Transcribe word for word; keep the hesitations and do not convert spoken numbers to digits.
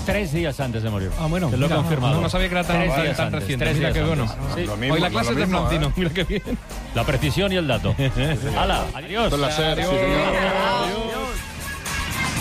tres días antes de morir. Ah, bueno. Te lo he mira, confirmado. No, no sabía que era tan, Tres tan, días tan antes, reciente. tres Mira días qué bueno. antes. Sí. Lo mismo, Hoy la lo clase es de mismo, Florentino. ¿eh? Mira qué bien. La precisión y el dato. Hala, adiós. Con la SER, sí, señor. Adiós.